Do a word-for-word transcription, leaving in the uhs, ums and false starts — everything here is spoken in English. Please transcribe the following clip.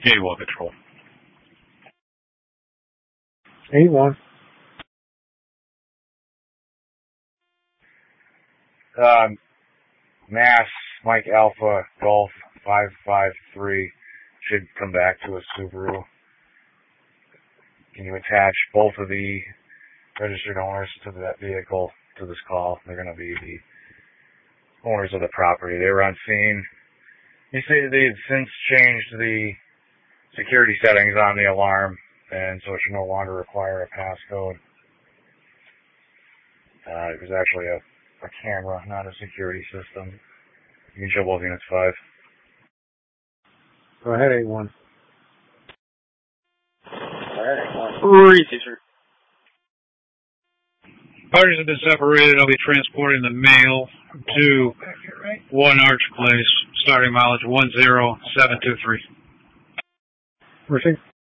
eighty-one Control. eighty-one. Um, Mass, Mike Alpha, Golf, five five three, should come back to a Subaru. Can you attach both of the registered owners to that vehicle to this call? They're going to be the owners of the property. They were on scene. They say they had since changed the security settings on the alarm, and so it should no longer require a passcode. Uh, it was actually a, a camera, not a security system. You can show both units five. Go ahead, eighty-one. Researcher. Parties have been separated. I'll be transporting the mail to One Arch Place, starting mileage one zero seven two three. Receive.